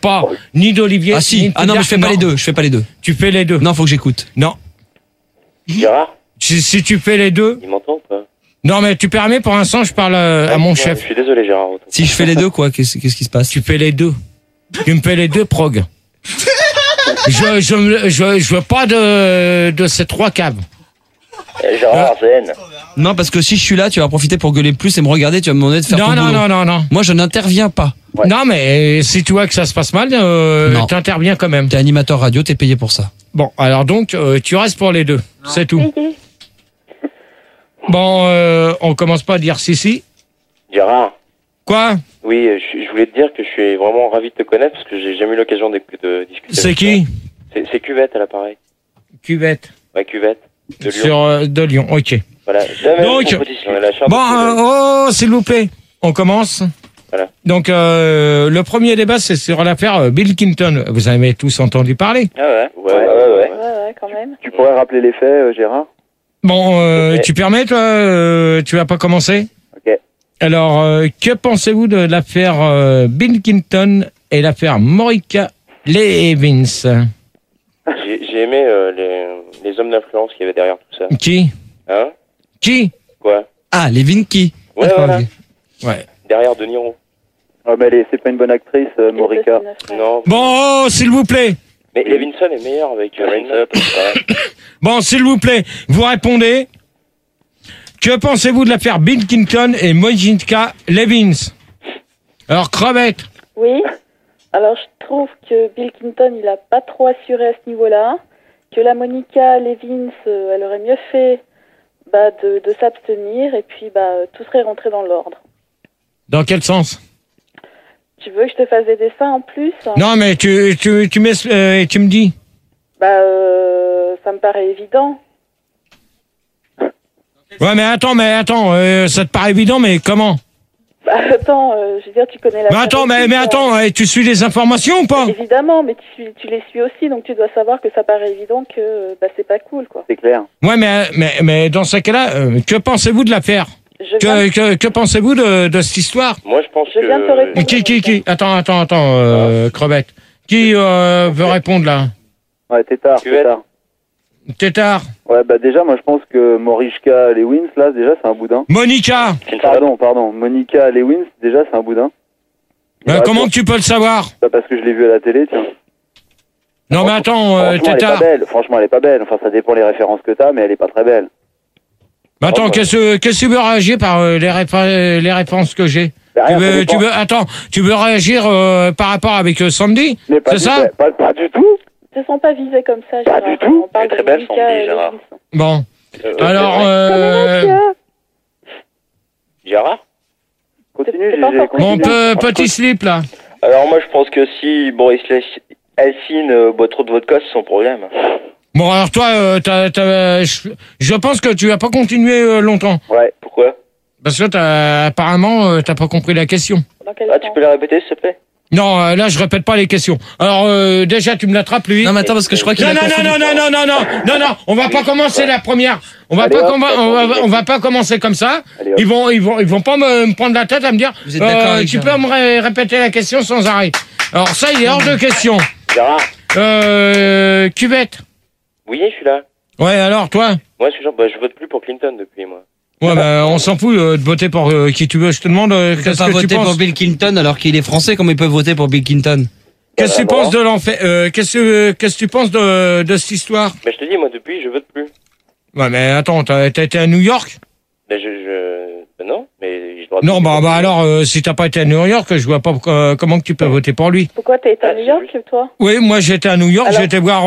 pas ni d'Olivier. Ah si. Ni de Ah non, mais je fais pas les deux. Je fais pas les deux. Tu fais les deux. Non, faut que j'écoute. Non. Gérard, Si tu fais les deux. il m'entend ou pas? Non, mais tu permets, pour l'instant, je parle à mon Ouais, chef. Je suis désolé, Gérard. Si je fais les deux, quoi, qu'est-ce qui se passe? Tu fais les deux. Tu me fais les deux, prog. Je veux pas de ces trois caves. Gérard, Zen. Non, parce que si je suis là, tu vas profiter pour gueuler plus et me regarder, tu vas me demander de faire ton boulot. Non. Moi, je n'interviens pas. Ouais. Non, mais si tu vois que ça se passe mal, Non. t'interviens quand même. T'es animateur radio, t'es payé pour ça. Bon, alors donc, tu restes pour les deux. C'est tout. Bon, on commence pas à dire si. Gérard, Quoi? oui, je voulais te dire que je suis vraiment ravi de te connaître parce que j'ai jamais eu l'occasion de discuter. C'est avec qui? toi. C'est Cuvette à l'appareil. Cuvette. Ouais, Cuvette. De Lyon. Sur de Lyon, ok. Voilà. Jamais Donc, proposition. La charte Bon, s'il vous plaît, on commence. Voilà. Donc, le premier débat, c'est sur l'affaire Bill Clinton. Vous en avez tous entendu parler. Ah ouais. Ouais. Ouais, quand même. Tu pourrais rappeler les faits, Gérard? Bon, Ok. tu permets, toi, tu vas pas commencer? Ok. Alors, que pensez-vous de l'affaire Bill Clinton et l'affaire Monica Lewinsky? J'ai aimé les hommes d'influence qu'il y avait derrière tout ça. Qui? Hein? Qui? Quoi? Ah, les Vinky. Ouais, voilà. Ouais. Derrière De Niro. Ah, mais c'est pas une bonne actrice, Morika. Non. Bon, s'il vous plaît. Mais Levinson est meilleur avec Rain Up. Bon, s'il vous plaît, vous répondez. Que pensez-vous de l'affaire Bill Clinton et Monica Lewinsky? Alors, crevette. Oui. Alors, je trouve que Bill Clinton, il a pas trop assuré à ce niveau-là. Que la Monica Lewinsky, elle aurait mieux fait de s'abstenir. Et puis, tout serait rentré dans l'ordre. Dans quel sens? Tu veux que je te fasse des dessins en plus? Non, mais tu me dis. Ça me paraît évident. Ouais, mais attends, ça te paraît évident, mais comment? Attends, je veux dire, tu connais la... Mais attends, tu suis les informations ou pas? Évidemment, mais tu les suis aussi, donc tu dois savoir que ça paraît évident que c'est pas cool, quoi. C'est clair. Ouais, mais dans ce cas-là, que pensez-vous de l'affaire? Que pensez-vous de cette histoire? Moi, je pense Je viens de te répondre. Qui? Attends, crevette. Qui veut répondre là? Ouais, Tétard. Tétard. Ouais, déjà, moi, je pense que Morishka Lewins, là, déjà, c'est un boudin. Monica. Pardon. Monica Lewins, déjà, c'est un boudin. Comment que tu peux le savoir? Parce que je l'ai vu à la télé, tiens. Non, mais attends, Franchement, elle est pas Tétard. belle. Franchement, elle est pas belle. Enfin, ça dépend les références que t'as, mais elle est pas très belle. Mais attends, qu'est-ce que tu veux réagir par les réponses que j'ai? Rien, ça dépend. Tu veux réagir par rapport avec Sandy? Mais pas C'est ça? Pas du tout. Ils ne sont pas visés comme ça, Pas Gérard. du tout. On parle Elle est très de belle, Monica Sandy, et Gérard. Lewinsky. Bon. Alors, Gérard? Continue, C'est pas j'ai encore mon président. petit slip là. Alors moi, je pense que si Boris Helsin boit trop de vodka, c'est son problème. Bon, alors toi, je pense que tu vas pas continuer longtemps. Ouais. Pourquoi? Parce que apparemment, t'as pas compris la question. Dans quel Ah, tu sens? peux la répéter, s'il te plaît? Non, là, je répète pas les questions. Alors, déjà, tu me l'attrapes, lui. Non, mais attends, parce que je crois qu'il a confondu. Non, on va pas commencer la première. On va pas commencer comme ça. Allez, hop. Ils vont pas me prendre la tête à me dire, Vous êtes d'accord avec tu Gérard? peux me répéter la question sans arrêt. Alors ça, il est hors de question. Gérard? Cuvette. Oui, je suis là. Ouais, alors, toi? Moi, je vote plus pour Clinton depuis, moi. Ouais, on s'en fout de voter pour qui tu veux. Je te demande, Ils peuvent qu'est-ce pas que tu voter pour penses? Bill Clinton alors qu'il est français, comme ils peuvent voter pour Bill Clinton? Qu'est-ce que tu penses de l'enfer? Qu'est-ce que tu penses de cette histoire? Mais je te dis, moi, depuis, je vote plus. Ouais, mais attends, t'as été à New York? Mais non, mais je dois... Non, alors, si t'as pas été à New York, je vois pas comment que tu peux voter pour lui. Pourquoi t'as été à New York, toi? Oui, moi j'étais à New York, Alors-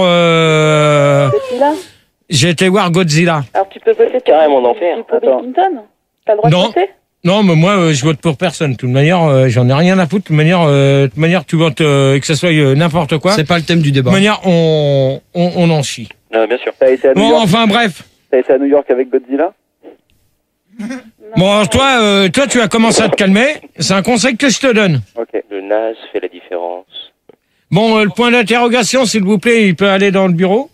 j'ai été voir Godzilla. Alors tu peux voter pour, Carrément en enfer. pour Bill Clinton? T'as le droit Non. de voter? Non, mais moi je vote pour personne. De toute manière, j'en ai rien à foutre. De toute manière, tu votes que ça soit n'importe quoi. C'est pas le thème du De débat. toute manière, on en chie. Bien sûr. T'as été à New Bon, York. enfin bref. T'as été à New York avec Godzilla? Bon, alors, toi, tu vas commencer à te calmer. C'est un conseil que je te donne. Ok. Le naze fait la différence. Bon, le point d'interrogation, s'il vous plaît, il peut aller dans le bureau.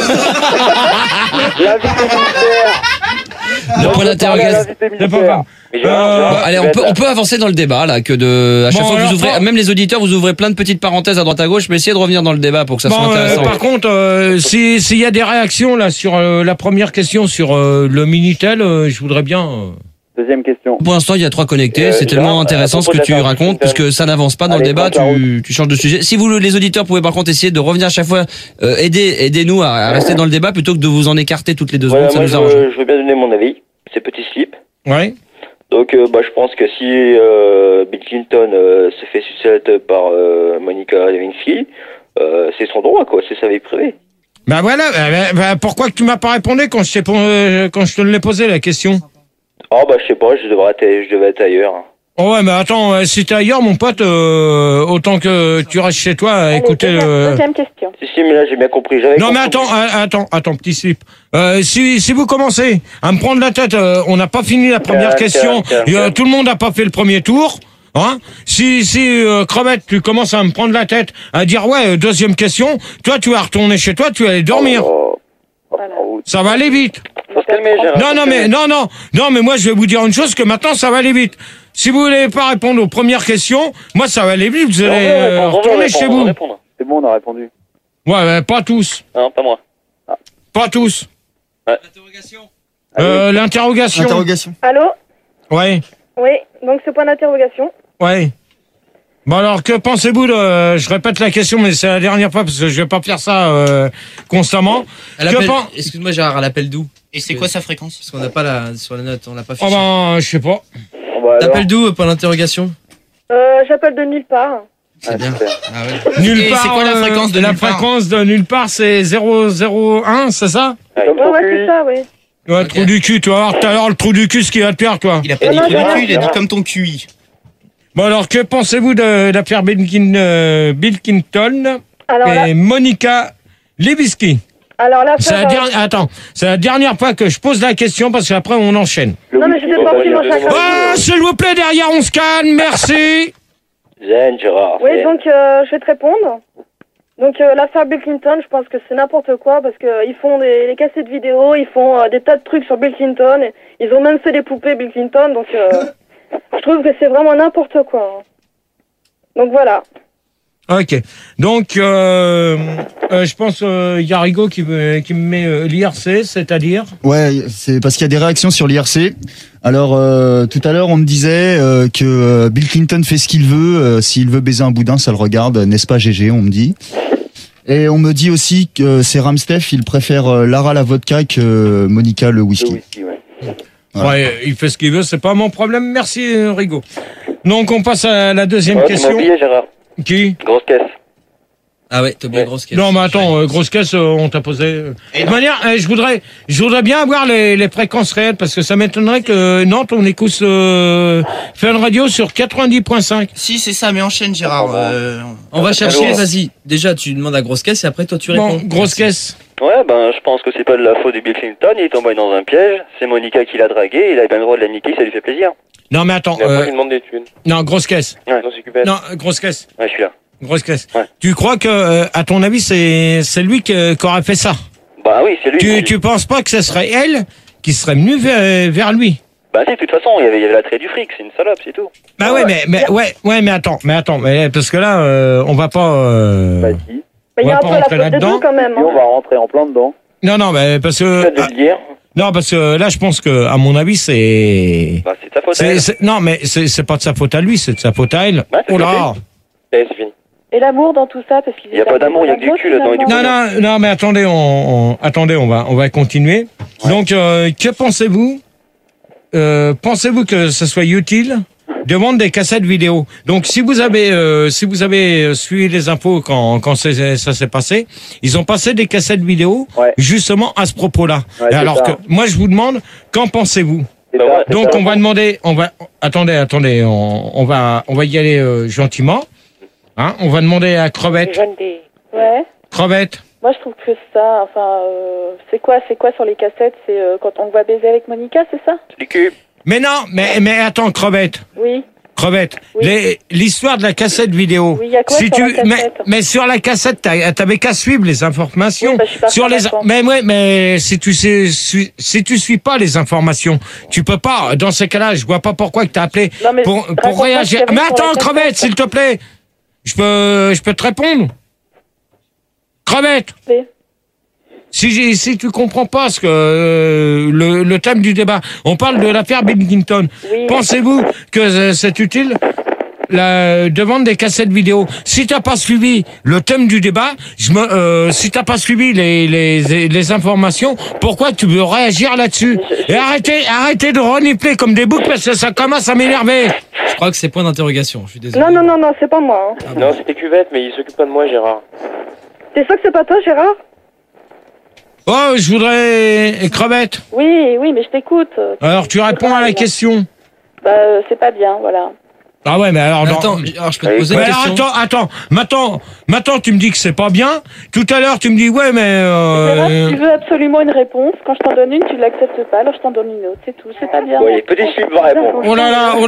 L'invité mystère. Le point d'interrogation. L'invité C'est pas mystère. grave. Mais Gérard, Bon, allez, on peut avancer dans le débat là, à chaque Bon, fois que alors, vous ouvrez, même les auditeurs, vous ouvrez plein de petites parenthèses à droite à gauche, mais essayez de revenir dans le débat pour que ça soit intéressant. Par contre, s'il y a des réactions là sur la première question sur le Minitel, je voudrais bien. Deuxième question. Pour l'instant, il y a 3 connectés. C'est tellement Gérard, intéressant à ce que propos tu de la racontes, parce que ça n'avance pas dans le Allez, débat. compte la Tu changes de sujet. Si vous, les auditeurs, pouvez par contre essayer de revenir à chaque fois, aidez-nous à rester dans le débat plutôt que de vous en écarter toutes les 2 voilà, secondes. Ça moi, nous arrange. je veux bien donner mon avis. C'est petit slip. Ouais. Donc, je pense que si Bill Clinton se fait sucette par Monica Lewinsky, c'est son droit, quoi. C'est sa vie privée. Bah voilà. Pourquoi que tu m'as pas répondu quand je te l'ai posé la question? Oh, je sais pas, je devais être ailleurs. Oh ouais, mais attends, si t'es ailleurs, mon pote, autant que tu restes chez toi à Allez, écouter. deuxième question. Si, mais là, j'ai bien compris. Non mais attends, petit slip. Si vous commencez à me prendre la tête, on n'a pas fini la première question. calme. Tout le monde n'a pas fait le premier tour. Hein? Si Crevette, tu commences à me prendre la tête, à dire ouais, deuxième question, toi tu vas retourner chez toi, tu vas aller dormir. Voilà. Ça va aller vite. Faut se calmer, Gérard. Non, mais moi je vais vous dire une chose, que maintenant ça va aller vite. Si vous voulez pas répondre aux premières questions, moi ça va aller vite, vous allez retourner chez vous. C'est bon, on a répondu. Ouais, mais pas tous. Non, pas moi. Pas tous. L'interrogation. L'interrogation. Allô? Ouais, Oui, donc ce point d'interrogation. ouais. Bon alors, que pensez-vous de... Je répète la question, mais c'est la dernière fois, parce que je vais pas faire ça constamment. Excuse-moi Gérard, elle appelle d'où? Et c'est quoi sa fréquence? Parce qu'on n'a pas sur la note, on l'a pas Oh fiché. ben, je sais pas. T'appelles d'où pour l'interrogation? J'appelle de nulle part. C'est bien. super. Ah ouais. Nulle Et part. c'est quoi la fréquence de la nulle part fréquence de nulle part, c'est 001, c'est ça? Comme ton Ouais, QI. c'est ça, oui. Ouais, Ok. trou du cul, tu vas voir tout à l'heure le trou du cul, ce qu'il va te faire, quoi. Il a pas dit Non, trou du non, cul, il a dit non. comme ton QI. Bon alors, que pensez-vous de l'affaire Bill Clinton Alors là, et Monica Lewinsky? alors là, C'est la dernière. Attends, c'est la dernière fois que je pose la question parce qu'après on enchaîne. Non, mais je fais partie de mon chakra. Ah, s'il vous plaît, derrière on se calme, merci. Zen, Gérard. Oui, zen. donc je vais te répondre. Donc l'affaire Bill Clinton, je pense que c'est n'importe quoi parce que ils font des cassettes vidéo, ils font des tas de trucs sur Bill Clinton. Et ils ont même fait des poupées Bill Clinton, donc je trouve que c'est vraiment n'importe quoi. Donc voilà. Ok, donc je pense y a Rigaud qui me met l'IRC, c'est-à-dire. Ouais, c'est parce qu'il y a des réactions sur l'IRC. Alors tout à l'heure on me disait que Bill Clinton fait ce qu'il veut, s'il veut baiser un boudin ça le regarde, n'est-ce pas GG, on me dit. Et on me dit aussi que c'est Ramstef, il préfère Lara la vodka que Monica le Le whisky. whisky, ouais. Voilà. Ouais, il fait ce qu'il veut, c'est pas mon problème. Merci Rigaud. Donc on passe à la deuxième Ouais, tu m'as question. oublié, Gérard. Qui? Grosse caisse. Ah ouais, t'as oublié grosse caisse. Non mais attends, grosse caisse, on t'a posé. De toute manière, je voudrais bien avoir les fréquences réelles parce que ça m'étonnerait que Nantes on écoute Fun Radio sur 90.5. Si, c'est ça, mais enchaîne, Gérard. On va chercher, Alors. vas-y. Déjà, tu demandes à grosse caisse et après toi tu Bon, réponds. grosse caisse. Ouais, je pense que c'est pas de la faute de Bill Clinton, il est tombé dans un piège, c'est Monica qui l'a dragué, il a bien le droit de la niquer, ça lui fait plaisir. Non mais attends, Et après, il demande des thunes. non grosse caisse. Ouais, non, c'est cupette. Non, grosse caisse. Ouais, je suis là. Grosse caisse. Ouais. Tu crois que, à ton avis, c'est lui qui aurait fait ça? Bah oui, c'est lui. Tu penses pas que ce serait elle qui serait venue vers lui? Bah si, de toute façon, il y avait l'attrait du fric, c'est une salope, c'est tout. Bah ouais, mais attends, parce que là, on va pas. Bah si. Mais il y On a va un pas peu la rentrer faute des là-dedans. deux quand même. Et on va rentrer en plein dedans. Non, mais parce que. Faites de le dire. Non, parce que là, je pense que, à mon avis, c'est. Bah c'est de sa faute. à elle. Non, mais c'est pas de sa faute à lui, c'est de sa faute à elle. Ouais, c'est Oh là. Eh, c'est fini. Et l'amour dans tout ça, parce qu'il Y a pas d'amour, y a que du cul là-dedans et du Non, mais attendez, attendez, on va continuer. Donc, que pensez-vous? Pensez-vous que ce soit utile de vendre des cassettes vidéo? Donc, si vous avez suivi les infos quand ça s'est passé, ils ont passé des cassettes vidéo Ouais. justement à ce propos-là. Ouais, Et c'est alors ça. que moi, je vous demande, qu'en pensez-vous? C'est Bah ça, ouais. c'est Donc, ça. on va demander, attendez, on va y aller gentiment. Hein, on va demander à Crevette. Ouais. Crevette. Moi, je trouve que ça, enfin, c'est quoi sur les cassettes? C'est quand on va baiser avec Monica, c'est ça? C'est du cul. Mais non, mais attends, Crevette. Oui. Crevette, Oui. l'histoire de la cassette vidéo. Oui, il y a quoi sur la cassette mais sur la cassette, t'avais qu'à suivre les informations. Oui, bah, je suis partie sur en les, vacances. mais si tu suis pas les informations, tu peux pas. Dans ces cas-là, je vois pas pourquoi que t'as appelé Non, mais pour raconte-moi réagir. ce qu'il y Mais avait sur la attends, cassette. Crevette, s'il te plaît. Je peux te répondre. Crevette. Oui. Si tu comprends pas ce que le thème du débat, on parle de l'affaire Bill Clinton. Oui. Pensez-vous que c'est utile de vendre des cassettes vidéo? Si t'as pas suivi le thème du débat, si t'as pas suivi les informations, pourquoi tu veux réagir là-dessus? Et arrêtez de renifler comme des boucs parce que ça commence à m'énerver. Je crois que c'est point d'interrogation. Je suis désolé. Non, c'est pas moi. Hein. Non, c'était Cuvette, mais il s'occupe pas de moi, Gérard. T'es sûr que c'est pas toi, Gérard? Oh, je voudrais crevette. Oui, mais je t'écoute. Alors tu réponds à la question. Bah, c'est pas bien, voilà. Ah ouais, mais alors... Attends, alors je peux te poser une Mais alors, question. attends, maintenant tu me dis que c'est pas bien. Tout à l'heure tu me dis ouais mais Gérard, tu veux absolument une réponse. Quand je t'en donne une, tu l'acceptes pas, alors je t'en donne une autre, c'est tout. C'est pas bien. Oui, petit slip va répondre. oh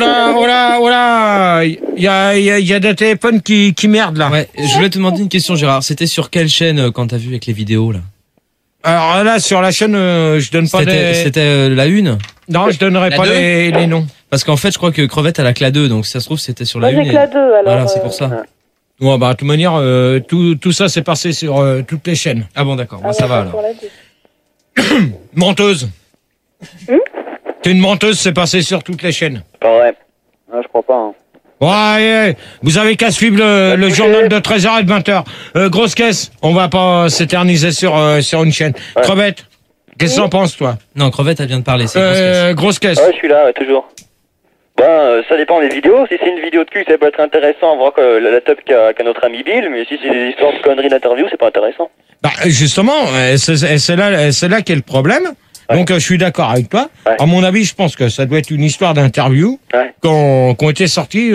là, il y a des téléphones qui merdent là. Ouais, je voulais te demander une question, Gérard. C'était sur quelle chaîne quand t'as vu avec les vidéos là? Alors là sur la chaîne je donne pas C'était la une? Non, je donnerai La pas deux les noms. Parce qu'en fait, je crois que Crevette a la CLA 2, donc si ça se trouve c'était sur la Moi, une. j'ai que la 2, alors. Voilà, c'est pour ça. Ouais, bah de toute manière tout ça c'est passé sur toutes les chaînes. Ah bon, d'accord. Bon, Ah ça ouais, va pour alors. la 2. Menteuse. T'es une menteuse, c'est passé sur toutes les chaînes. Pas vrai. Ah, je crois pas. Hein. Ouais, vous avez qu'à suivre le journal de 13h et de 20h. Grosse caisse, on va pas s'éterniser sur une chaîne. Crevette, qu'est-ce que t'en penses, toi? Non, Crevette, elle vient de parler. C'est Grosse caisse. Ouais, je suis là, ouais, toujours. Ben, ça dépend des vidéos. Si c'est une vidéo de cul, ça peut être intéressant, voir que la top qu'a notre ami Bill, mais si c'est des histoires de conneries d'interview, c'est pas intéressant. Bah, justement, c'est là qu'est le problème. Ouais. Donc, je suis d'accord avec toi. Ouais. À mon avis, je pense que ça doit être une histoire d'interview Ouais. qui ont été sorties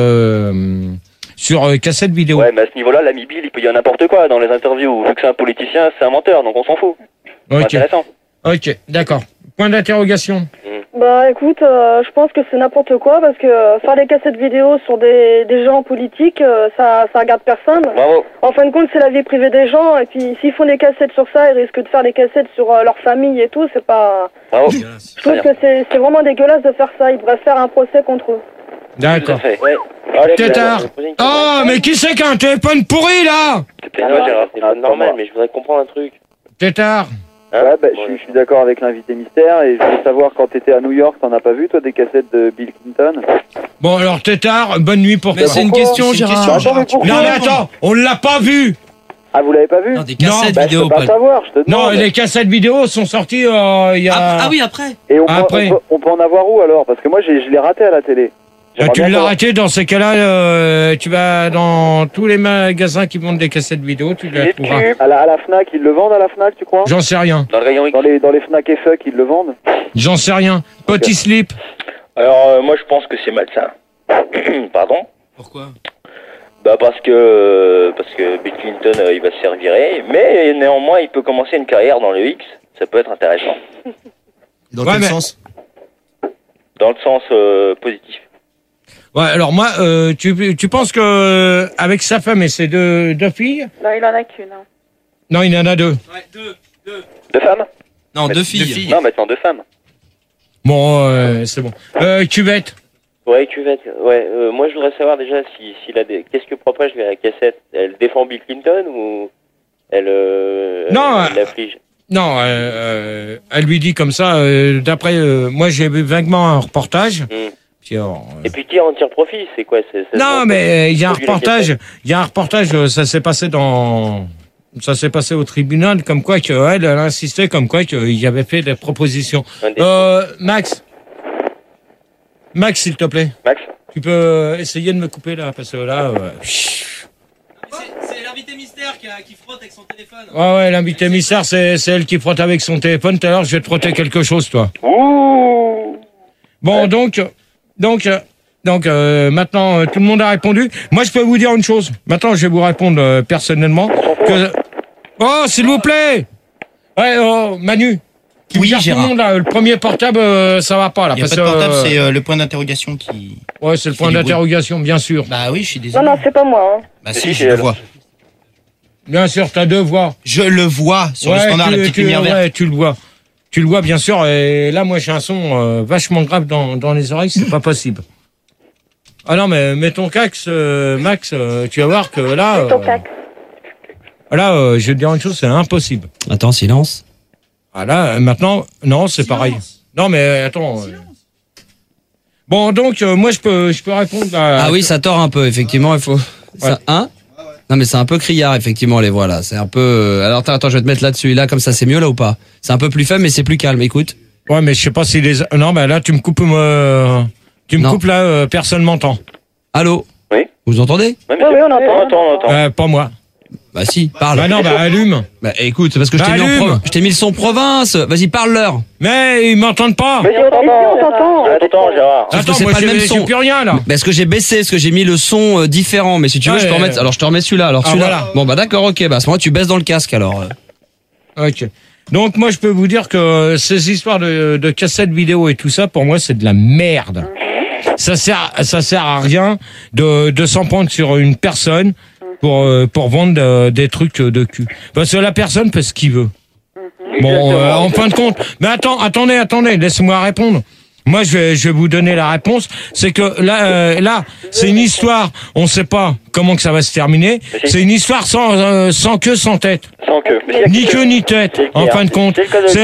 sur cassette vidéo. Ouais, mais à ce niveau-là, l'ami Bill, il peut dire n'importe quoi dans les interviews. Vu que c'est un politicien, c'est un menteur, donc on s'en fout. C'est Ok, intéressant. ok, d'accord. Point d'interrogation. Bah écoute, je pense que c'est n'importe quoi parce que faire des cassettes vidéo sur des gens politiques, ça regarde personne. Bravo. En fin de compte, c'est la vie privée des gens et puis s'ils font des cassettes sur ça, ils risquent de faire des cassettes sur leur famille et tout, c'est pas... Bravo. Je trouve que c'est vraiment dégueulasse de faire ça, ils devraient faire un procès contre eux. D'accord. Tout à fait. Ouais. Allez, Tétard. Oh, mais qui c'est qu'un téléphone pourri, là? C'est moi, Gérard. C'est pas normal, mais je voudrais comprendre un truc. Tétard. Ouais, bah, je suis d'accord avec l'invité mystère et je veux savoir quand t'étais à New York, t'en as pas vu toi des cassettes de Bill Clinton? Bon, alors, Tétard, bonne nuit pour Mais toi. c'est une question, Gérard. Attends, mais pourquoi Non, mais attends, on l'a pas vu. Ah, vous l'avez pas vu? Non, des cassettes Bah, je vidéo. peux pas savoir, je te Non, demande. les cassettes vidéo sont sorties il y a... Ah oui, après. Et Après. on peut en avoir où alors? Parce que moi je l'ai raté à la télé. Ah, J'aimerais tu bien l'as savoir. raté, dans ces cas-là, tu vas dans tous les magasins qui vendent des cassettes vidéo, tu les Les trouveras. cubes. À la Fnac, ils le vendent à la Fnac, tu crois? J'en sais rien, Dans le rayon X. Dans les Fnac et Fuck, ils le vendent? j'en sais rien. Petit slip. Alors, moi, je pense que c'est malsain. Pardon? Pourquoi? Bah, parce que Bill Clinton, il va se faire virer. Mais néanmoins, il peut commencer une carrière dans le X. Ça peut être intéressant. Dans Ouais, quel mais- sens? Dans le sens positif. Ouais, alors moi, tu penses que avec sa femme et ses deux filles, Non, il en a qu'une. Hein. non, il en a deux. Ouais, deux. Deux femmes? Non, deux filles. Non, maintenant deux femmes. Bon, c'est bon. Cuvette. Ouais, Cuvette. Ouais, moi, je voudrais savoir déjà qu'est-ce que propage la cassette? Elle défend Bill Clinton ou elle Non, elle l'afflige? Non, elle lui dit comme ça. D'après, moi, j'ai vu vaguement un reportage. Puis, alors, Et puis qui en tire profit? C'est quoi? non, mais il y a un produit la reportage. cassette. Il y a un reportage. Ça s'est passé au tribunal, comme quoi elle insistait, comme quoi qu'il avait fait des propositions. Max, s'il te plaît, Max? tu peux essayer de me couper là, parce que là. C'est l'invité mystère qui frotte avec son téléphone. Ouais, l'invité mystère, c'est elle qui frotte avec son téléphone. Tout à l'heure, je vais te frotter quelque chose, toi. Ouh! Bon, donc, maintenant, tout le monde a répondu. Moi, je peux vous dire une chose. Maintenant, je vais vous répondre personnellement. Oh, s'il vous plaît! Ouais, oh, Manu, qui Oui, gère tout le Gérard. monde, là. Le premier portable, ça va pas là. Il n'y a parce pas de que, portable, c'est le point d'interrogation qui... ouais, c'est le fait point du bruit. d'interrogation, bien sûr. Bah oui, je suis Non, désolé. non, c'est pas moi. Hein. Bah Si, si, c'est je le elle. vois. Bien sûr, t'as deux voix. Je le vois sur le Ouais, standard, la petite lumière verte. ouais, tu le vois. Tu le vois, bien sûr. Et là, moi, j'ai un son vachement grave dans les oreilles, c'est pas possible. Ah non, mais mets ton cax, Max, tu vas voir que là... Ton cac. Là, je vais te dire une chose, c'est impossible. Attends, silence. Ah là, maintenant, non, c'est pareil. Non, mais attends. Bon, donc, moi, je peux répondre à... Ah oui, ça tord un peu, effectivement, il faut... Ça, hein non, mais c'est un peu criard, effectivement, les voix, là. C'est un peu... Alors, attends, je vais te mettre là-dessus. Là, comme ça, c'est mieux, là, ou pas? C'est un peu plus faible, mais c'est plus calme. Écoute. Ouais, mais je sais pas si les... Non, bah là, tu me coupes, Non. coupes là, personne m'entend. Allô? Oui. Vous entendez? Ouais, Oui, on entend. on entend. Pas moi. Bah si, parle. Bah non, bah allume. Bah écoute, parce que je t'ai Bah, mis en allume. province. Je t'ai mis le son province. Vas-y, parle-leur. Mais ils m'entendent pas. Mais si, on Ici, t'entend. on t'entend. Attends, Gérard. Sauf que Attends, c'est moi, pas le même j'ai son. plus rien, là. Parce que j'ai baissé, parce que j'ai mis le son différent. Mais si tu veux, Ah, je peux remettre. Alors je te remets celui-là. Alors Ah, celui-là. voilà. Bon bah d'accord, ok. Bah à ce moment-là, tu baisses dans le casque alors. Ok. Donc, moi, je peux vous dire que ces histoires de cassettes vidéo et tout ça, pour moi, c'est de la merde. Ça sert à rien de s'en prendre sur une personne pour vendre des trucs de cul. Parce que la personne fait ce qu'il veut. Bon, en fin de compte. Mais attendez, laissez-moi répondre. Moi, je vais vous donner la réponse. C'est que là, c'est une histoire. On sait pas comment que ça va se terminer. C'est une histoire sans queue, sans tête. Sans queue. Ni queue ni tête, en fin de compte.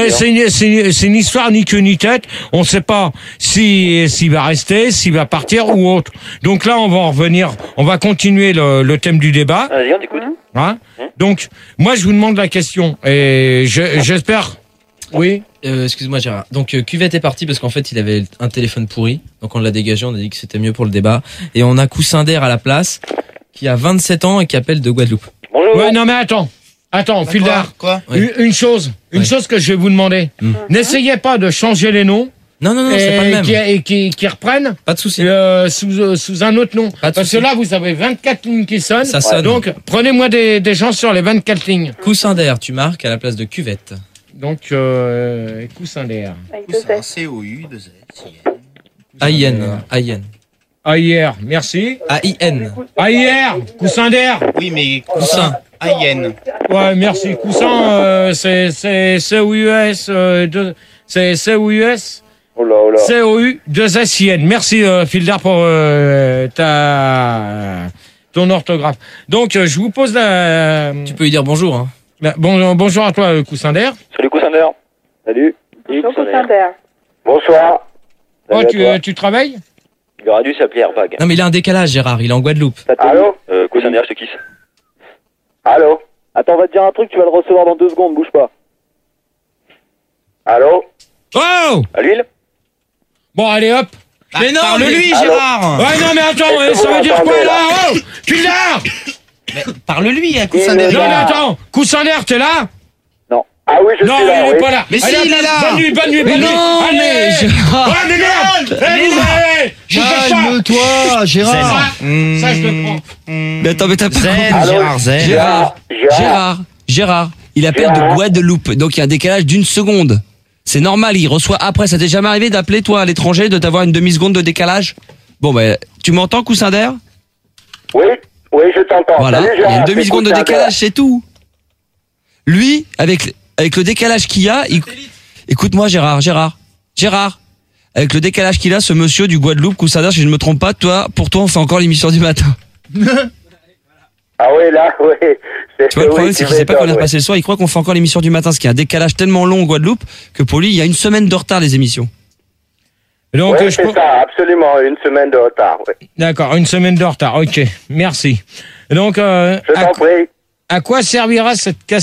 C'est une histoire ni queue ni tête. On sait pas s'il va rester, s'il va partir ou autre. Donc là, on va en revenir. On va continuer le thème du débat. Vas-y, on t'écoute. Hein. Donc, moi, je vous demande la question et j'espère. Oui. Excuse-moi Gérard. Donc Cuvette est parti parce qu'en fait il avait un téléphone pourri. Donc on l'a dégagé, on a dit que c'était mieux pour le débat. Et on a Coussin d'air à la place, qui a 27 ans et qui appelle de Guadeloupe. Bonjour. Ouais, non mais attends, Fildar. Quoi? Oui. Une chose que je vais vous demander. N'essayez pas de changer les noms. Non, c'est pas le même. Et qui reprennent Pas de souci. sous un autre nom. Pas de Parce que souci. là, vous avez 24 lignes qui sonnent. Ça sonne. Donc, prenez-moi des gens sur les 24 lignes. Coussin d'air, tu marques à la place de Cuvette. Donc, coussin d'air. Avec deux Coussin, S. C-O-U, 2 S. AIN. AIR, merci. AIN. AIR, coussin d'air. Oui, mais Coussin. A-I-N. Ouais, merci. Coussin, c'est C-O-U-S, c'est C-O-U-S. Oh là, oh là. C-O-U-2-S-I-N. Merci, Fildar, pour ton orthographe. Donc, je vous pose la... Tu peux lui dire bonjour. Hein. Bonjour à toi, coussin d'air. Salut, Coussin d'air. Salut. Bonjour, Coussin d'air. Bonsoir. Oh, Salut à toi. tu travailles? Il aurait dû s'appeler Airbag. Non mais il a un décalage Gérard, il est en Guadeloupe. Allô? Coussin d'air, je te kiss. Allô? Attends, on va te dire un truc, tu vas le recevoir dans 2 secondes, bouge pas. Allô? Oh! À l'huile? Bon, allez, hop. Mais non, parle-lui, Gérard. Ouais, non, mais attends, ça veut dire quoi, là? Oh! Fildar! Mais parle-lui à Coussin Non, d'air. mais attends, coussin d'air, t'es là? Non. Ah oui, je Non, suis là, il est oui. pas là. Mais si, Allez, il est là. Bonne nuit. Mais non, Allez. mais Gérard. Ouais, mais merde. Je fais ça. Calme-toi, Gérard. Ça, je le prends. Mais attends, mais t'as pas Allô? Gérard, il appelle de Guadeloupe, donc il y a un décalage d'1 seconde. C'est normal, il reçoit après. Ça t'est jamais arrivé d'appeler toi à l'étranger, de t'avoir une demi-seconde de décalage? Bon ben, tu m'entends, coussin d'air? Oui, je t'entends. Voilà, Salut, il y a Gérard, une demi-seconde de c'est Coussin décalage, c'est tout. Lui, avec le décalage qu'il y a, écoute-moi Gérard, avec le décalage qu'il a, ce monsieur du Guadeloupe, coussin d'air, si je ne me trompe pas, pour toi, on fait encore l'émission du matin. Ah oui, là, oui. Tu vois, le problème, c'est qu'il sait pas qu'on est repassé le soir, il croit qu'on fait encore l'émission du matin, ce qui est un décalage tellement long au Guadeloupe, que pour lui, il y a 1 semaine de retard, les émissions. Donc, Oui, c'est ça, absolument, 1 semaine de retard, oui. D'accord, 1 semaine de retard. Ok, merci. Donc, Je t'en prie. à quoi servira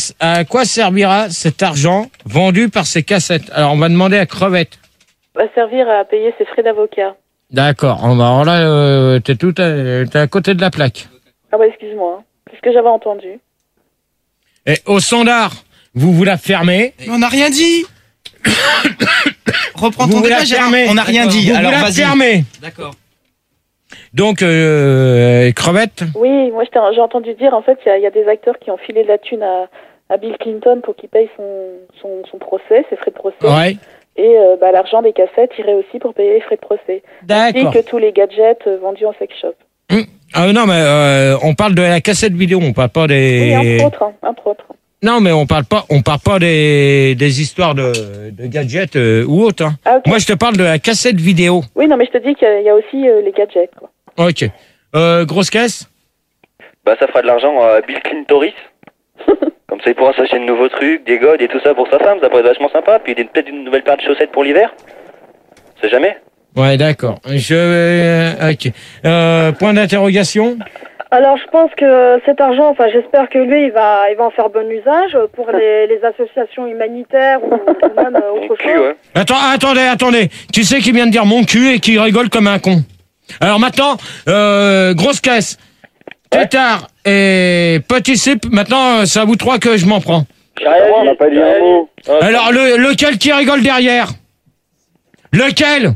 cet argent vendu par ces cassettes? Alors, on va demander à Crevette. Va servir à payer ses frais d'avocat. D'accord. Alors là, t'es à côté de la plaque. Ah bah excuse-moi, hein. C'est ce que j'avais entendu. Et au standard, vous la fermez. Mais on n'a rien dit. Reprends ton Vous la débat, Gérard. fermez. On n'a rien dit. Vous Alors la vas-y. fermez. D'accord. Donc, Crevette. Oui, moi j'ai entendu dire en fait il y a des acteurs qui ont filé de la thune à Bill Clinton pour qu'il paye son procès, ses frais de procès. Ouais. Et l'argent des cassettes irait aussi pour payer les frais de procès. D'accord. Ainsi que tous les gadgets vendus en sex shop. Ah non, mais on parle de la cassette vidéo, on parle pas des. Oui, entre autres. Non, mais on parle pas des histoires de gadgets ou autres. Hein. Ah, ok. Moi, je te parle de la cassette vidéo. Oui, non, mais je te dis qu'il y a aussi les gadgets, quoi. Ok. Grosse caisse. Bah, ça fera de l'argent à Bill Clintoris. Comme ça, il pourra s'acheter de nouveaux trucs, des godes et tout ça pour sa femme. Ça pourrait être vachement sympa. Puis peut-être une nouvelle paire de chaussettes pour l'hiver. On sait jamais. Ouais, d'accord. Ok. Point d'interrogation. Alors, je pense que cet argent, enfin, j'espère que lui, il va en faire bon usage pour les associations humanitaires ou même autre chose. Ouais. Attendez. Tu sais qui vient de dire mon cul et qui rigole comme un con. Alors maintenant, grosse caisse. Tétard et petit slip. Maintenant, c'est à vous trois que je m'en prends. On n'a pas dit un mot. Alors, lequel qui rigole derrière? Lequel?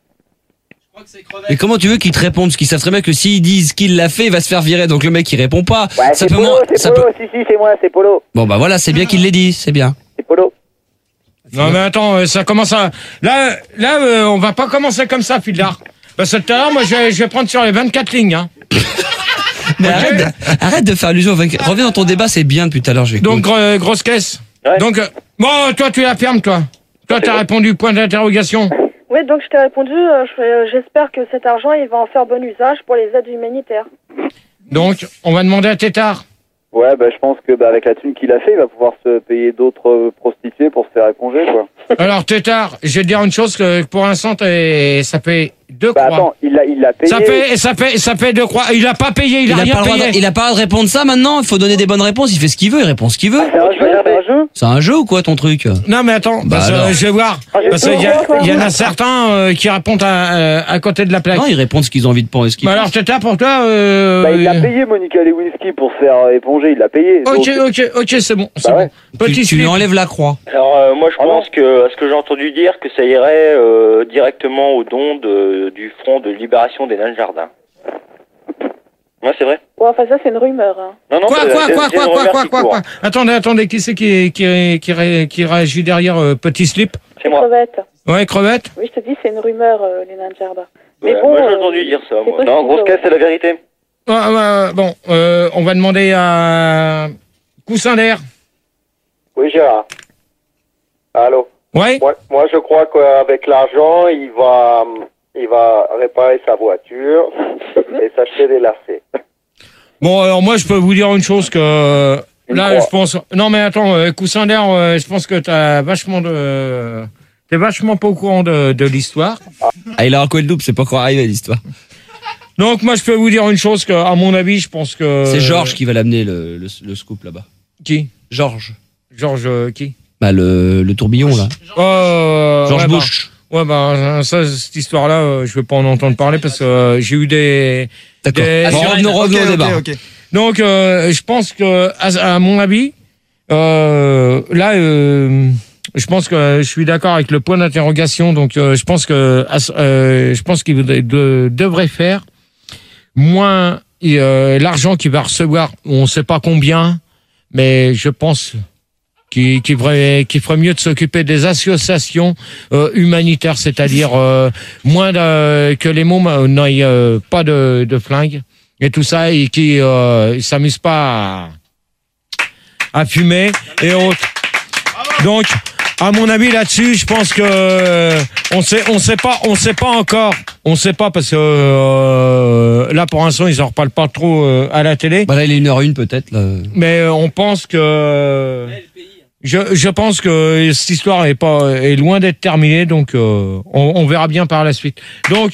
Mais comment tu veux qu'ils te répondent? Parce qu'ils savent très bien que s'ils disent qu'il l'a fait, il va se faire virer. Donc le mec, il répond pas. Ouais, c'est Polo, c'est moi, c'est Polo. Bon, bah voilà, c'est bien qu'il l'ait dit, c'est bien. C'est Polo. Non mais attends, ça commence à... Là, on va pas commencer comme ça, Fildar. Parce que tout à l'heure, moi, je vais prendre sur les 24 lignes. Hein. Mais arrête de faire allusion. Reviens dans ton débat, c'est bien depuis tout à l'heure. Donc, grosse caisse. Ouais. Donc, bon, toi, tu la fermes, toi. Toi, t'as répondu, point d'interrogation. Oui, donc je t'ai répondu, j'espère que cet argent, il va en faire bon usage pour les aides humanitaires. Donc, on va demander à Tétard. Ouais, bah, je pense que avec la thune qu'il a fait, il va pouvoir se payer d'autres prostituées pour se faire éponger, quoi. Alors, Tétard, je vais te dire une chose, que pour l'instant, ça fait 2 croix. Attends, il l'a payé. Ça fait 2 croix. Il a pas payé, il a rien payé. Il a pas le droit de répondre ça maintenant. Il faut donner des bonnes réponses. Il fait ce qu'il veut, il répond ce qu'il veut. C'est un jeu. C'est un jeu ou quoi ton truc? Non mais attends, parce que je vais voir. Parce qu'il y en a certains qui répondent à côté de la plaque. Non, ils répondent ce qu'ils ont envie de penser. Bah alors Tétard, pour toi... il l'a payé, Monica Lewinsky, pour se faire éponger, il l'a payé. Ok, c'est bon. C'est bon. Tu lui enlèves la croix. Alors, moi, je pense que, à ce que j'ai entendu dire, que ça irait directement au don du Front de libération des nains de jardin. Ouais, c'est vrai. Ouais, enfin, ça, c'est une rumeur. Hein. Non, Quoi Attendez, qui c'est qui réagit derrière Petit Slip? C'est moi. Crevette. Ouais, Crevette. Oui, je te dis, c'est une rumeur, les nains de jardin. Mais bon, moi, j'ai entendu dire ça, moi. Non, grosse caisse, c'est la vérité. Bon, on va demander à Coussin d'air. Oui, Gérard. Allô? Ouais. Moi, je crois qu'avec l'argent, il va réparer sa voiture et s'acheter des lacets. Bon, alors moi, je peux vous dire une chose que... Là, je pense... Non, mais attends, Coussin d'air, je pense que t'es vachement pas au courant de l'histoire. Ah, il a encore le double, c'est pas encore arrivé l'histoire. Donc, moi, je peux vous dire une chose que, à mon avis, je pense que... C'est Georges qui va l'amener, le scoop, là-bas. Qui? Georges. Georges, qui? Bah, le tourbillon, là. Georges Bush. Ça, cette histoire-là, je vais pas en entendre parler parce que j'ai eu des... D'accord. Revenons au débat. Ok. Donc, je pense que, à mon avis, je pense que je suis d'accord avec le point d'interrogation. Donc, je pense qu'il devrait faire moins l'argent qu'il va recevoir. On ne sait pas combien, mais je pense qu'il ferait mieux de s'occuper des associations humanitaires, c'est-à-dire moins que les mômes n'aient pas de flingues et tout ça, et qui s'amusent pas à fumer et autres. Donc, à mon avis là-dessus, je pense que on sait pas encore, on sait pas parce que là pour l'instant ils en reparlent pas trop à la télé. Bah là il est 1h01 peut-être. Là. Mais on pense que je pense que cette histoire est loin d'être terminée, donc on verra bien par la suite. Donc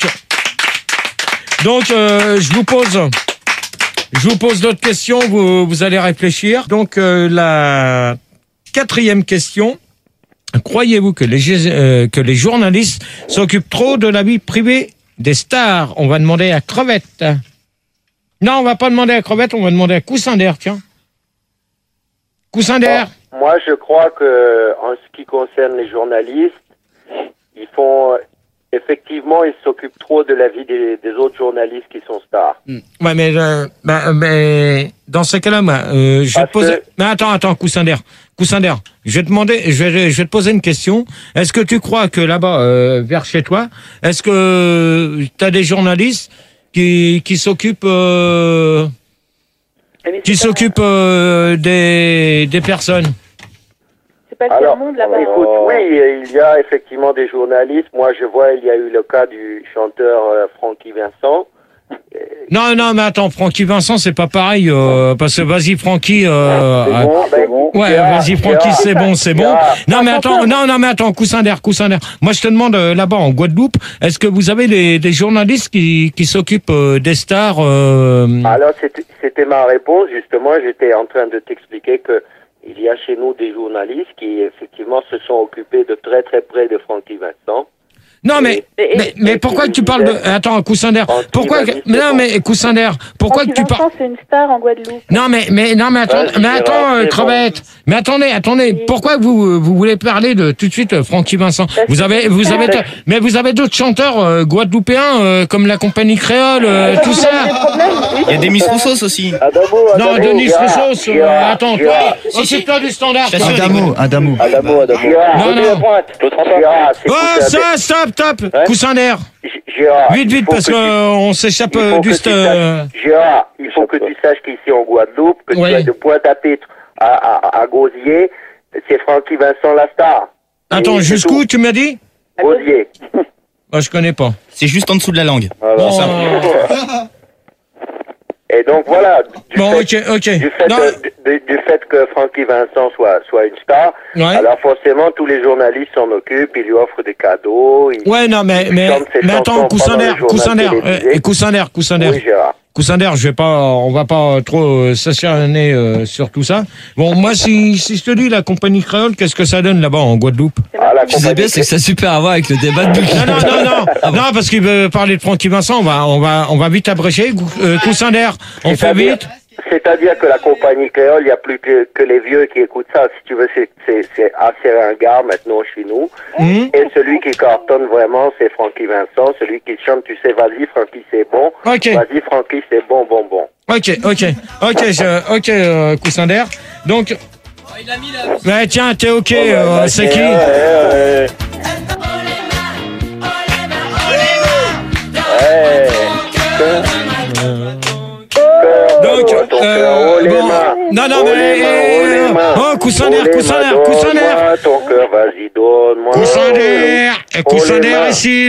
je vous pose d'autres questions, vous allez réfléchir. Donc la 4e question. Croyez-vous que les journalistes s'occupent trop de la vie privée des stars? On va demander à Crevette. Non, on va pas demander à Crevette, on va demander à Coussin d'air, tiens. Coussin d'air. Moi, je crois que en ce qui concerne les journalistes, ils font effectivement, il s'occupe trop de la vie des autres journalistes qui sont stars. Ouais, mais dans ce cas-là, moi, je vais te poser. Mais attends, Coussinder, je vais te demander, je vais te poser une question. Est-ce que tu crois que là-bas, vers chez toi, est-ce que tu as des journalistes qui s'occupent des personnes? C'est pas le tiers monde là-bas. Écoute, oui, il y a effectivement des journalistes. Moi, je vois, il y a eu le cas du chanteur Francky Vincent. Non, mais attends, Francky Vincent, c'est pas pareil, parce que vas-y, Francky, ouais, vas-y, Francky, c'est bon. Non, mais attends, Coussinder. Moi, je te demande, là-bas, en Guadeloupe, est-ce que vous avez des journalistes qui s'occupent des stars, Alors, c'était ma réponse, justement. J'étais en train de t'expliquer que il y a chez nous des journalistes qui, effectivement, se sont occupés de très, très près de Francky Vincent. Non, mais pourquoi tu parles de... Attends, Coussinder, pourquoi... Non, mais Coussinder, pourquoi tu parles... c'est une star en Guadeloupe. Non, mais attends, crevette. Mais attendez, pourquoi vous voulez parler de tout de suite Francky Vincent? Vous avez d'autres chanteurs guadeloupéens comme la compagnie créole, tout ça. Il y a Denis Roussos aussi. Non, Denis Roussos, attends, toi, occupe-toi du standard. Adamo. Ça, stop, Coussinder. Gérard, Vite, parce qu'on s'échappe du... Gérard, il faut que tu saches qu'ici en Guadeloupe, que tu as de Pointe-à-Pitre à Gauzier, c'est Francky Vincent la star. Attends, jusqu'où tu m'as dit? Gauzier. Moi, je connais pas. C'est juste en dessous de la langue. Et donc voilà, du fait que Francky Vincent soit une star, alors forcément tous les journalistes s'en occupent, ils lui offrent des cadeaux. Mais attends, Coussinder. Oui, Gérard. Coussinder, on va pas trop s'acharner sur tout ça. Bon, moi, si je te dis la compagnie créole, qu'est-ce que ça donne là-bas en Guadeloupe? Tu sais bien, c'est que ça a super à voir avec le débat de Non, parce qu'il veut parler de Francky Vincent, on va vite abrécher. Coussinder, on fait vite. C'est-à-dire que la compagnie créole, il n'y a plus que les vieux qui écoutent ça. Si tu veux, c'est assez ringard maintenant chez nous. Et celui qui cartonne vraiment, c'est Francky Vincent. Celui qui chante, tu sais, vas-y Francky, c'est bon. Vas-y Francky, c'est bon. Ok, Coussinder. Donc... il a mis la... tiens, t'es ok, c'est qui? Donc, Coussinder. Coussinder ici,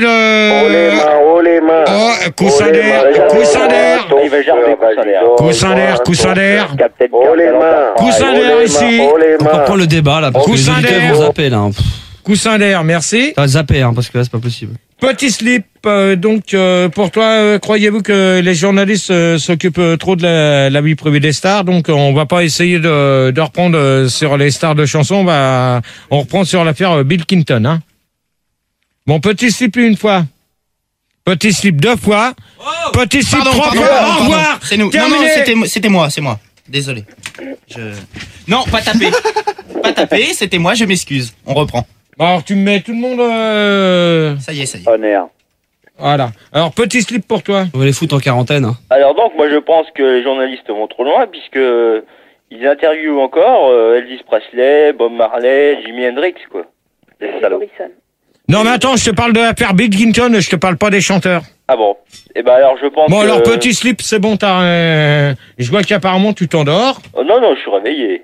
Coussinder ici. On reprend le débat là, parce que les auditeurs vont zapper là. Coussinder, merci. Ça va zapper, parce que là c'est pas possible. Petit slip, pour toi, croyez-vous que les journalistes s'occupent trop de la vie privée des stars? Donc on va pas essayer de reprendre sur les stars de chansons, on reprend sur l'affaire Bill Clinton, hein. Bon, petit slip une fois, petit slip deux fois, petit slip trois fois. Au revoir. C'est nous. Terminé. Non, c'était moi. Désolé. Non, pas taper. C'était moi, je m'excuse. On reprend. Bon, alors tu me mets tout le monde... Ça y est. Honneur. Voilà. Alors, petit slip pour toi. On va les foutre en quarantaine. Hein. Alors donc, moi je pense que les journalistes vont trop loin, puisque ils interviewent encore Elvis Presley, Bob Marley, Jimi Hendrix, quoi. Des salauds. Non, mais attends, je te parle de l'affaire Bill Clinton, je te parle pas des chanteurs. Ah bon. Eh ben alors je pense Bon, alors petit slip, c'est bon, je vois qu'apparemment tu t'endors. Oh, non, je suis réveillé.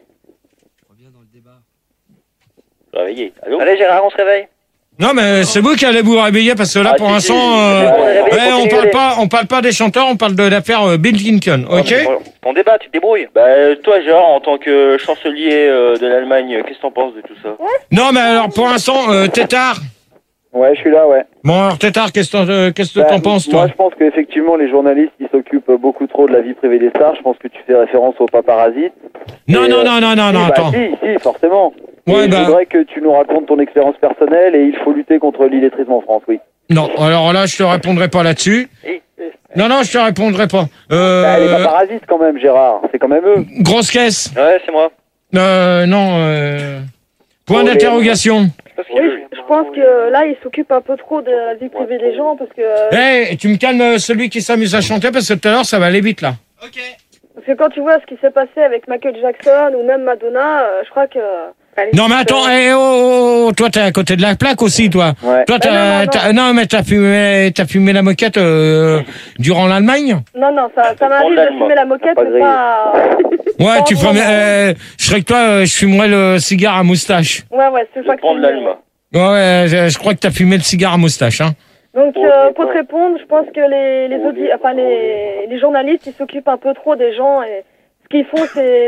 Réveillé. Allô? Allez Gérard, on se réveille. Non, mais c'est vous qui allez vous réveiller parce que là, pour l'instant, on parle pas des chanteurs, on parle de l'affaire Bill Clinton, ok? On débat, tu te débrouilles. Toi Gérard, en tant que chancelier de l'Allemagne, qu'est-ce que t'en penses de tout ça? Non, mais alors pour l'instant, Tétard. Ouais, je suis là, ouais. Bon, alors Tétard, qu'est-ce que t'en penses, toi? Moi, je pense qu'effectivement, les journalistes, ils s'occupent beaucoup trop de la vie privée des stars. Je pense que tu fais référence aux paparasites. Non, attends. Si, forcément. Ouais, je voudrais que tu nous racontes ton expérience personnelle et il faut lutter contre l'illettrisme en France, oui. Non, alors là, je te répondrai pas là-dessus. Non, je te répondrai pas. Les paparasites, quand même, Gérard. C'est quand même eux. Grosse caisse. Ouais, c'est moi. Non, point d'interrogation. Je pense que là, il s'occupe un peu trop de la vie privée des gens parce que. Tu me calmes celui qui s'amuse à chanter parce que tout à l'heure ça va aller vite là. Parce que quand tu vois ce qui s'est passé avec Michael Jackson ou même Madonna, je crois que. Non mais attends, toi t'es à côté de la plaque aussi toi. Ouais. Toi non mais t'as fumé la moquette durant l'Allemagne. Non, ça m'arrive de fumer la moquette, mais pas. Ouais, tu fumes. Je serais que toi, je fumerais le cigare à moustache. Ouais, c'est ça que Prendre l'alma. Ouais, je crois que t'as fumé le cigare à moustache, hein. Donc, pour te répondre, je pense que les journalistes, ils s'occupent un peu trop des gens et ce qu'ils font,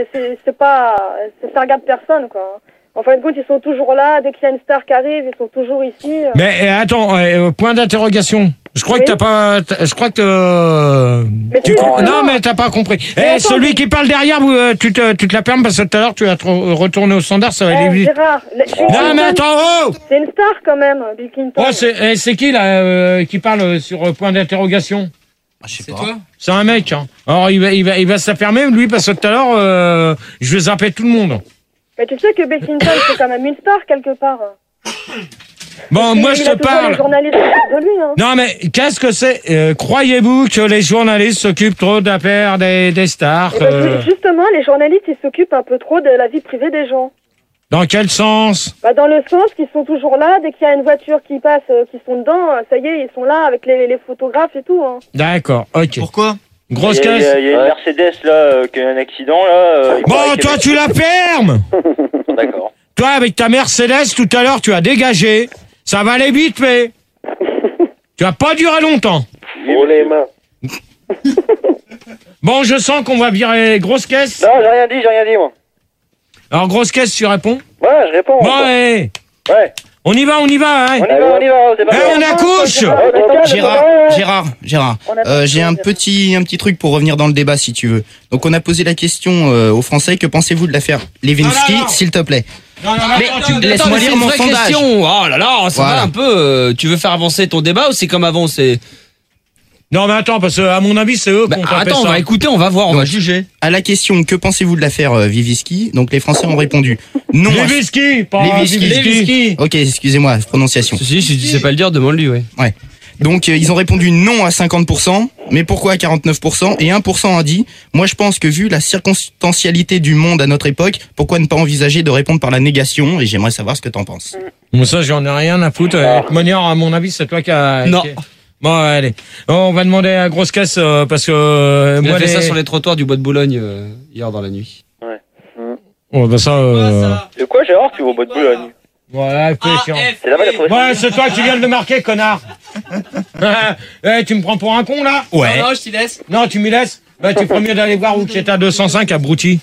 ça regarde personne, quoi. En fin de compte, ils sont toujours là. Dès qu'il y a une star qui arrive, ils sont toujours ici. Mais attends, point d'interrogation. Je crois que t'as pas. Je crois que. Non, mais t'as pas compris. Celui qui parle derrière, tu te la permes parce que tout à l'heure tu vas retourner au standard, ça va aller vite. Gérard, non, mais attends, c'est une star quand même, Bill Clinton. Oh, c'est qui là qui parle sur point d'interrogation? Je sais C'est pas. toi? C'est un mec. Hein. Alors il va se la fermer lui parce que tout à l'heure je vais zapper tout le monde. Mais tu sais que Bill Clinton, c'est quand même une star quelque part. Bon, moi je te parle. Les journalistes de lui, hein. Non mais qu'est-ce que c'est croyez-vous que les journalistes s'occupent trop d'affaires des stars Justement, les journalistes, ils s'occupent un peu trop de la vie privée des gens. Dans quel sens? Dans le sens qu'ils sont toujours là, dès qu'il y a une voiture qui passe, qui sont dedans, ça y est, ils sont là avec les photographes et tout. Hein. D'accord, ok. Pourquoi? Grosse caisse. Il y a une Mercedes là, qui a un accident là. Bon, toi tu la fermes. D'accord. Toi avec ta Mercedes, tout à l'heure tu as dégagé. Ça va aller vite, mais tu vas pas durer longtemps. Pour les mains. Bon, je sens qu'on va virer grosse caisse. Non, j'ai rien dit moi. Alors grosse caisse, tu réponds? Ouais, je réponds. Bon, Ouais. on y va, hein. On y va, c'est pas grave. On accouche. Gérard, j'ai un petit truc pour revenir dans le débat si tu veux. Donc on a posé la question aux Français, que pensez-vous de l'affaire Lewinsky, Non. s'il te plaît? Non, Mais Attends, laisse-moi mais lire c'est une mon vraie sondage. question. Oh là là, ça Voilà. va un peu. Tu veux faire avancer ton débat ou c'est comme avant? Non, mais attends, parce que à mon avis, c'est eux qui ont tapé Attends, on ça. va écouter, on va voir, on va juger. À la question que pensez-vous de l'affaire Vivisky, donc les Français ont répondu non. Lewinsky, pas Lewinsky. Lewinsky. Ok, excusez-moi, prononciation. Si tu sais pas le dire, demande-lui, ouais. Ouais. Donc ils ont répondu non à 50%, mais pourquoi à 49%? Et 1% a dit moi je pense que vu la circonstancialité du monde à notre époque, pourquoi ne pas envisager de répondre par la négation? Et j'aimerais savoir ce que t'en penses. Bon, ça, j'en ai rien à foutre. De toute manière, à mon avis, c'est toi qui a... Non. Bon, allez. On va demander à grosse caisse parce que... Il a fait ça sur les trottoirs du bois de Boulogne hier dans la nuit. Oh, bah ça... De quoi, Gérard, tu vas au bois de Boulogne? Voilà, chiant. C'est là-bas la profession. Ouais, c'est toi qui viens de le marquer, connard. Tu me prends pour un con, là? Ouais. Non, je t'y laisse. Non, tu m'y laisses? Bah, tu ferais mieux d'aller voir où qui est à 205 à Brouty.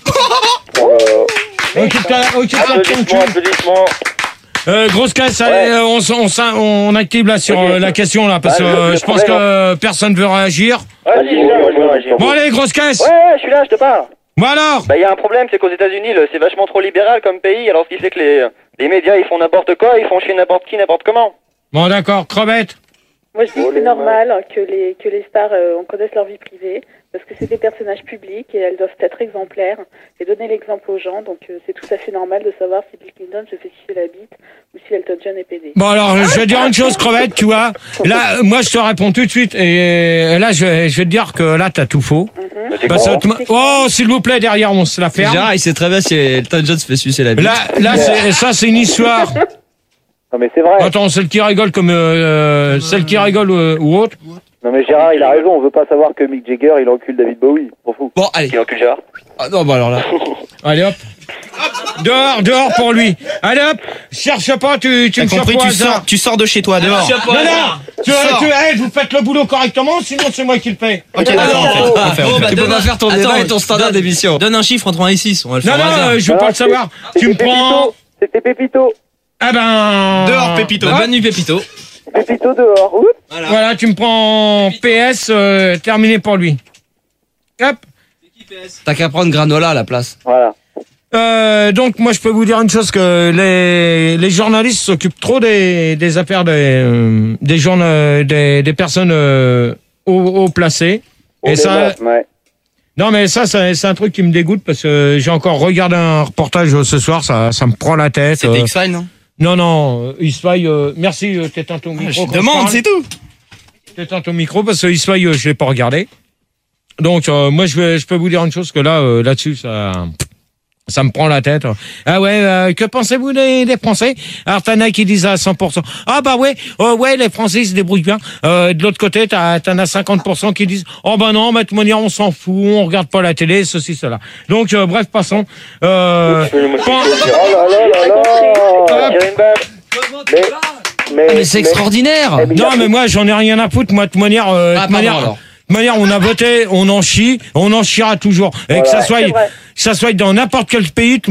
Applaudissements. Grosse caisse, allez, on active là sur la question là, parce que je pense que personne veut réagir. Ouais, si, je veux réagir. Bon, allez, grosse caisse. Ouais, je suis là, je te parle. Bon alors. Bah, il y a un problème, c'est qu'aux États-Unis, c'est vachement trop libéral comme pays, alors ce qui fait que les médias, ils font n'importe quoi, ils font chier n'importe qui, n'importe comment. Bon, d'accord, crevette. Moi, je dis que c'est normal que les stars on connaisse leur vie privée, parce que c'est des personnages publics et elles doivent être exemplaires et donner l'exemple aux gens. Donc, c'est tout à fait normal de savoir si Bill Clinton se fait sucer la bite ou si Elton John est pédé. Bon, alors, je vais dire une chose, crevette, tu vois. Là, moi, je te réponds tout de suite, et là, je vais te dire que là, t'as tout faux. Parce que oh, s'il vous plaît, derrière, on se la ferme. Gérard, il sait très bien si Elton John se fait sucer la bite. Là, c'est une histoire. Non mais c'est vrai. Attends, celle qui rigole comme celle qui rigole ou autre. Non mais Gérard, il a raison, on veut pas savoir que Mick Jagger, il encule David Bowie. Pour fou. Bon, allez. Qui encule Gérard? Ah non, bah alors là. Allez hop. Dehors pour lui. Allez hop. Cherche pas, tu me T'as compris, tu sors de chez toi, dehors. Non, vous faites le boulot correctement, sinon c'est moi qui le paie. Ok, d'accord, on fait. Tu peux pas faire ton débat et ton standard d'émission. Donne un chiffre entre 1 et 6, on va le faire. Non, je veux pas le savoir. Tu me prends... C'était Pépito. Ah ben... Dehors, Pépito. Bonne nuit, Pépito. Pépito dehors. Oups. Voilà, tu me prends PS, terminé pour lui. Hop. T'as qu'à prendre Granola à la place. Voilà. Donc moi je peux vous dire une chose, que les journalistes s'occupent trop des affaires des personnes haut placées. Et ça... Ouais. Non mais ça c'est un truc qui me dégoûte parce que j'ai encore regardé un reportage ce soir, ça me prend la tête. C'était X-Files, non? Non, Ispaï, merci, t'éteins ton micro. Je demande, c'est tout. T'éteins ton micro parce que Ispaï, je l'ai pas regardé. Donc, moi, je peux vous dire une chose que là-dessus, ça me prend la tête. Ah ouais, que pensez-vous des Français? Alors, t'en as qui disent à 100%. Ah bah ouais, les Français se débrouillent bien. De l'autre côté, t'en as 50% qui disent, oh bah non, de toute manière, on s'en fout, on regarde pas la télé, ceci, cela. Donc, bref, passons. Oh là là. Mais c'est extraordinaire. Non, mais moi, j'en ai rien à foutre. Moi, de toute manière, on a voté, on en chiera toujours. Et que ça soit dans n'importe quel pays,